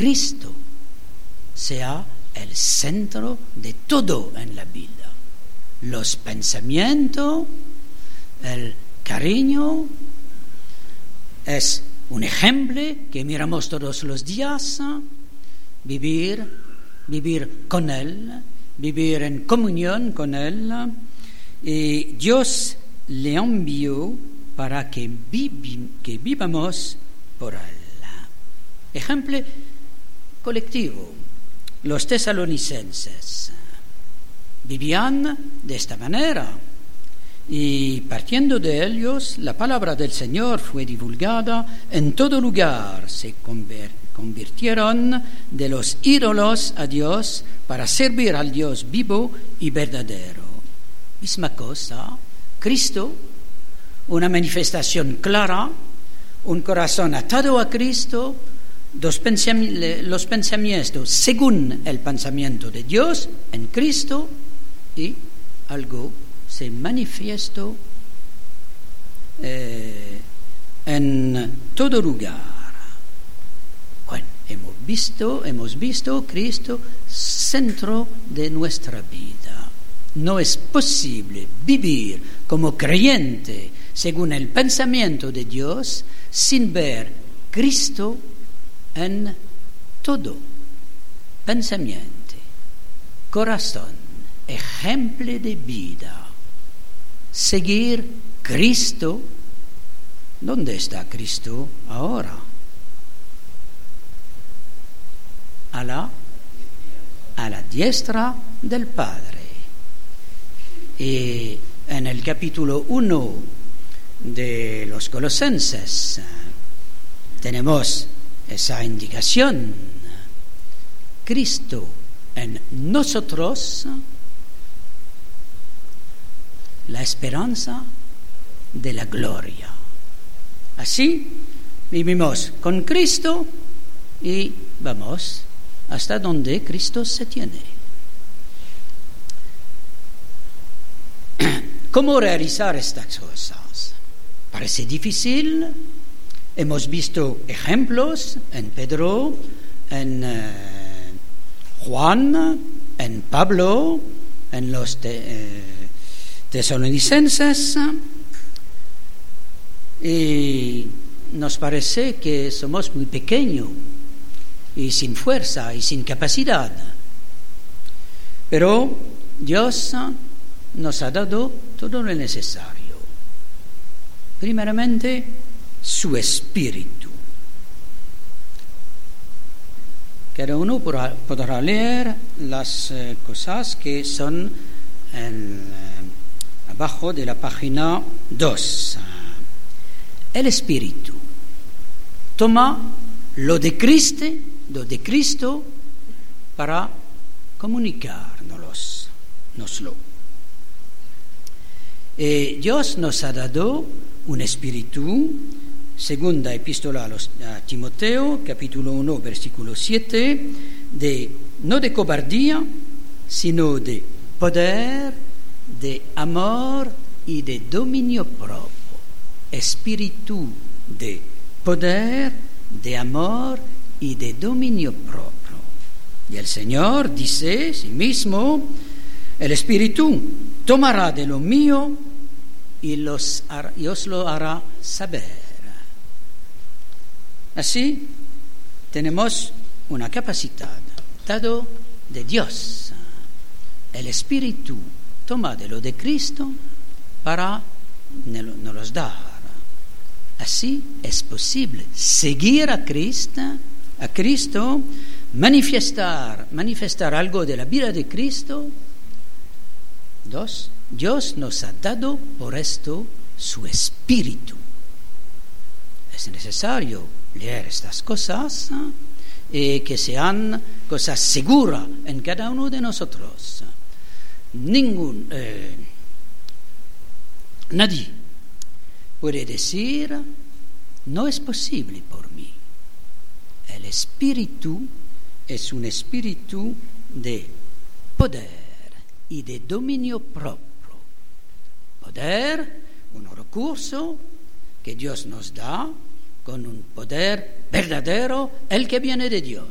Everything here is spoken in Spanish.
Cristo sea el centro de todo en la vida. Los pensamientos, el cariño, es un ejemplo que miramos todos los días, vivir con Él, vivir en comunión con Él, y Dios le envió para que vivamos por Él. Ejemplo colectivo, los tesalonicenses vivían de esta manera, y partiendo de ellos la palabra del Señor fue divulgada en todo lugar. Se convirtieron de los ídolos a Dios para servir al Dios vivo y verdadero. Misma cosa, Cristo, una manifestación clara, un corazón atado a Cristo, los pensamientos según el pensamiento de Dios en Cristo, y algo se manifiestó en todo lugar. Bueno, hemos visto Cristo centro de nuestra vida. No es posible vivir como creyente según el pensamiento de Dios sin ver Cristo en todo, pensamiento, corazón, ejemplo de vida. Seguir Cristo. ¿Dónde está Cristo ahora? A la diestra del Padre. Y en el capítulo 1 de los Colosenses tenemos esa indicación. Cristo en nosotros, la esperanza de la gloria. Así vivimos con Cristo y vamos hasta donde Cristo se tiene. ¿Cómo realizar estas cosas? Parece difícil. Hemos visto ejemplos en Pedro, en Juan, en Pablo, en los tesalonicenses, y nos parece que somos muy pequeños y sin fuerza y sin capacidad. Pero Dios nos ha dado todo lo necesario. Primeramente, su Espíritu. Cada uno podrá leer las cosas que son abajo de la página 2. El Espíritu toma lo de Cristo para comunicárnoslo. Dios nos ha dado un espíritu, segunda epístola a Timoteo, capítulo 1, versículo 7, no de cobardía, sino de poder, de amor y de dominio propio. Espíritu de poder, de amor y de dominio propio. Y el Señor dice sí mismo: el Espíritu tomará de lo mío y os lo hará saber. Así tenemos una capacidad dado de Dios. El Espíritu toma de lo de Cristo para nos dar. Así es posible seguir a Cristo, manifestar algo de la vida de Cristo. Dios nos ha dado por esto su Espíritu. Es necesario leer estas cosas que sean cosas seguras en cada uno de nosotros. Nadie puede decir: no es posible por mí. El Espíritu es un espíritu de poder y de dominio propio. Poder, un recurso que Dios nos da con un poder verdadero, el que viene de Dios.